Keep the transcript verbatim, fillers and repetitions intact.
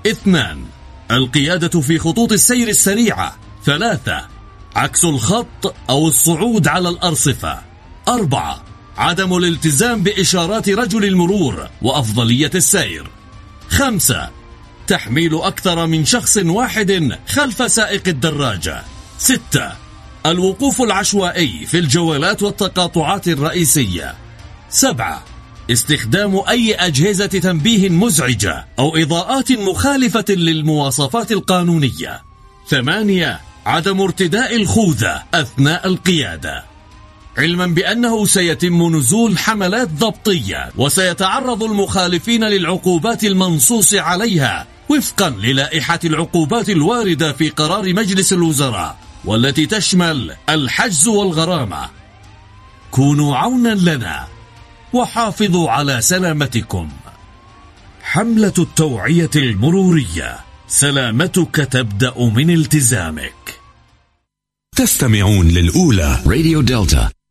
اثنان القيادة في خطوط السير السريعة. ثلاثة عكس الخط أو الصعود على الأرصفة. أربعة عدم الالتزام بإشارات رجل المرور وأفضلية السير. خمسة تحميل أكثر من شخص واحد خلف سائق الدراجة. ستة الوقوف العشوائي في الجولات والتقاطعات الرئيسية. سبعة استخدام أي أجهزة تنبيه مزعجة أو إضاءات مخالفة للمواصفات القانونية. ثمانية عدم ارتداء الخوذة أثناء القيادة، علما بأنه سيتم نزول حملات ضبطية وسيتعرض المخالفين للعقوبات المنصوص عليها وفقا للائحة العقوبات الواردة في قرار مجلس الوزراء، والتي تشمل الحجز والغرامة. كونوا عونا لنا وحافظوا على سلامتكم. حملة التوعية المرورية، سلامتك تبدأ من التزامك. تستمعون للأولى راديو دلتا.